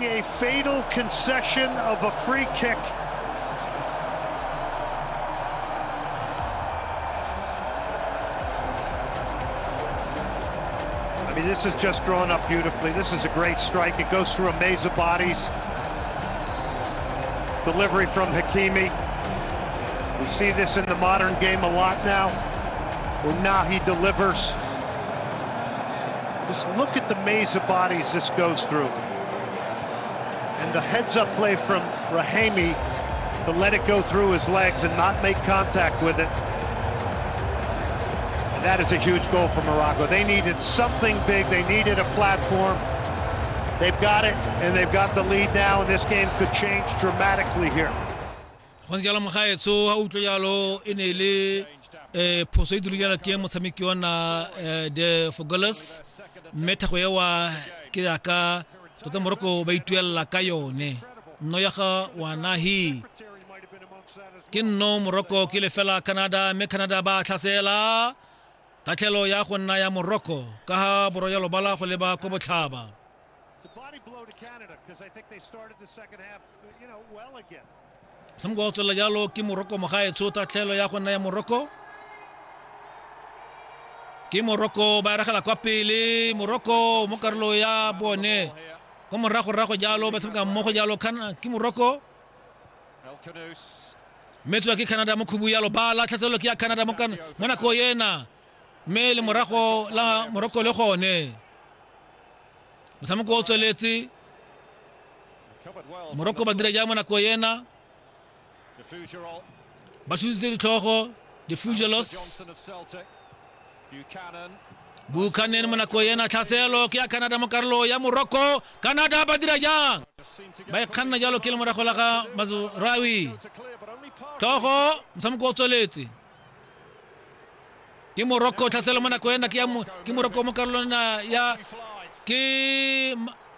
a fatal concession of a free kick. I mean, this is just drawn up beautifully. This is a great strike. It goes through a maze of bodies. Delivery from Hakimi. We see this in the modern game a lot now. Unahi delivers. Just look at the maze of bodies this goes through. And the heads-up play from Rahimi to let it go through his legs and not make contact with it. And that is a huge goal for Morocco. They needed something big. They needed a platform. They've got it, and they've got the lead now, and this game could change dramatically here. Poseidulia tie motshameki wana de Fogolas meta go yawa ke aka tota Morocco ba ituela ka yone no ya ga Unahi ke no Morocco ke le fela Canada me Canada ba tlhasela tatlhelo ya go nna ya Morocco ka ha boro ya lo bala go le ba go botlhaba. It's a body blow to Canada because I think they started the second half well again. Samgo tsela yalo ke Morocco mo ga e tsota tatlhelo ya go nna ya Morocco. Ke Morocco ba ragala kwa pele Morocco mo karolo ya bone go morago jalo ba tshameka mo go jalo kana ke Morocco metso ke Canada mo khubu yalo ba la tlhaselo ke ya Canada mo kana mona ko yena me le morago la Morocco le gone motshameko o tsweletse Morocco ba dira jang mona ko yena ba shuzile ditlogo the Fugelos Buchanan mona ko yena tlhaselo ke ya Canada mo karolo ya Morocco Canada ba dira jang ba khanna jalo ke le morago la ga Mazraoui togo motshameko o tsweletse ke Morocco tlhaselo mona ko yena ke Morocco mo karolo na ya ke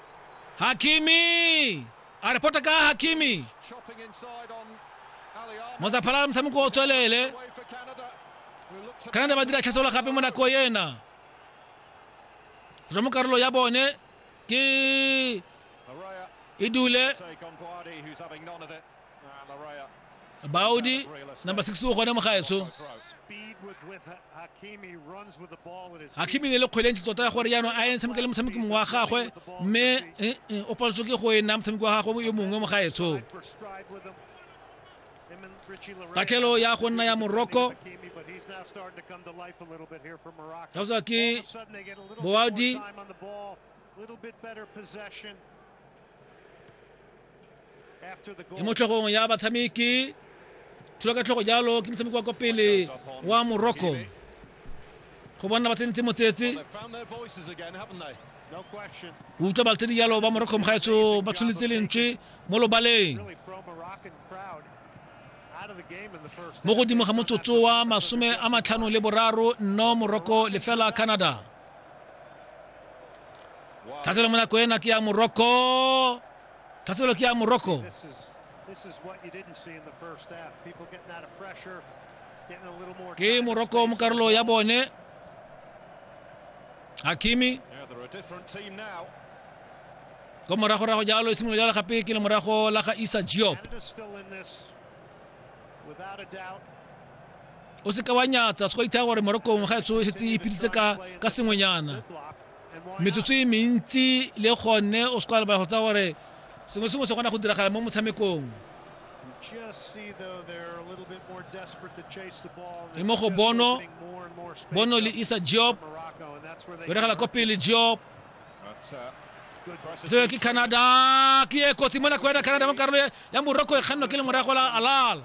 Hakimi a reporta ka Hakimi Mozapala motshameko o tswelele Canada ba dira tlhaselo gape mona ko yena mo karolo ya bone ke idule Baudi number 6 go gone mo gaetso Hakimi le kgweleng tota gore yana a ene tshameka le motshameki mongwe wa gagwe mme o paletswe ke go ena motshameki wa gagwe yo mongwe mo gaetso Tatlhelo ya go nna ya Morocco Tawzaki Boadi Emotlhogong ya batshameki tloka tlhogo jalo ke motshameko wa go pele wa Morocco go bona ba tsentse motsetse utla ba tedi jalo ba Morocco mgaetso ba tshulitse lentswe mo lobaleng mo godimo ga motsotso wa 53 no Morocco le fela Canada tlhaselo mona ko ena ke ya Morocco tlhaselo ke ya Morocco ke Morocco mo karolo ya bone Hakimi ko morago jalo simolo jalo gape ke le morago la ga Issa Diop o se ka wa nyatsa go itha gore Morocco mo ga tso se ipiditse ka sengwenyana metsotso e mentsi le gone o se ka ba go tsa gore sengwe se gona go diragala mo motshamekong e mo go Bono le Issa Diop o regala ko pele Diop so ke Canada ke e kotsi mona ko Canada mo karolo ya Morocco e kganno ke le morago la Alal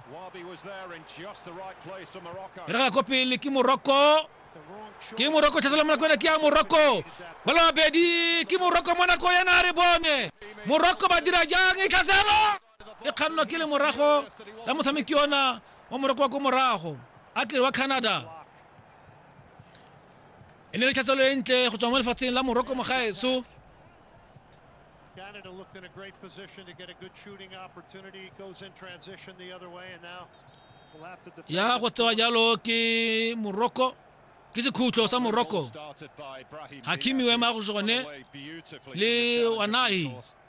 regala ko pele ke Morocco tlhaselo mona ko ke ya Morocco bala bedi ke Morocco mona ko yana re bone Morocco ba dira jang e tlhaselo e kganno ke le morago la motshameki ona wa Morocco ko morago a ke wa Canada ene le tlhaselo entle go tswa mo lefatsheng la Morocco mo gaetso Canada looked in a great position to get a good shooting opportunity. Goes in transition the other way, and now we'll have to defend. Ya go twa jalo ke Morocco ke se khutlo sa Morocco Hakimi we ma go sone le Unahi